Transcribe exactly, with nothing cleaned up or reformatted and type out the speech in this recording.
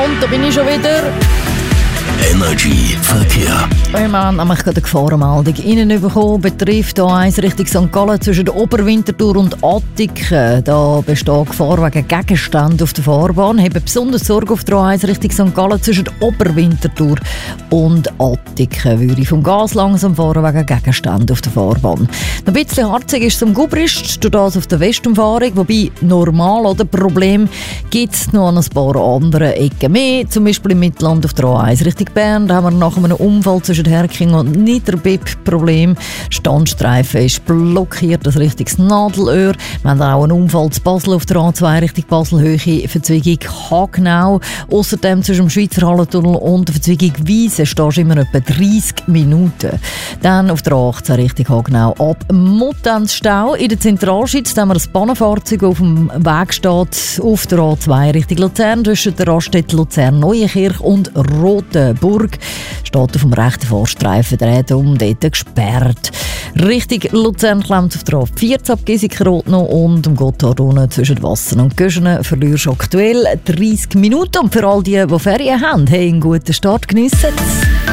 Und da bin ich schon wieder. Energy Verkehr. Wir haben nämlich gerade eine Gefahrenmeldung reinbekommen, betrifft A eins Richtung Sankt Gallen zwischen der Oberwinterthur und Attiken. Da besteht Gefahr wegen Gegenständen auf der Fahrbahn. Haben besonders Sorge auf der A eins Richtung Sankt Gallen zwischen der Oberwinterthur und Attiken. Würde ich vom Gas langsam fahren wegen Gegenständen auf der Fahrbahn. Ein bisschen harzig ist es am Gubrist, durch das auf der Westumfahrung, wobei normal oder Problem gibt es noch an ein paar anderen Ecken mehr, zum Beispiel im Mittelland auf der A eins Richtung Bern. Da haben wir nach einem Unfall zwischen Herking und Niederbipp Problem. Standstreifen ist blockiert, das Richtung Nadelöhr. Wir haben auch einen Unfall zu Basel auf der A zwei Richtung Basel-Höhe, Verzweigung Hagenau. Außerdem zwischen dem Schweizer Hallentunnel und der Verzweigung Wiese stehst du immer etwa dreissig Minuten. Dann auf der A achtzehn Richtung Hagenau ab Muttenzstau. In der Zentralschweiz haben wir ein Bahnenfahrzeug auf dem Weg steht auf der A zwei Richtung Luzern zwischen der Raststätte Luzern-Neuenkirch und Rotenburg. Steht auf dem rechten Fahrstreifen dreht um, dort gesperrt. Richtung Luzern klemmt auf der A vierzehn ab Giesiker-Rotno und am Gotthard unten zwischen Wassen und Göschenen verlierst du aktuell dreissig Minuten. Und für all die, die Ferien haben, hey, einen guten Start, geniessen.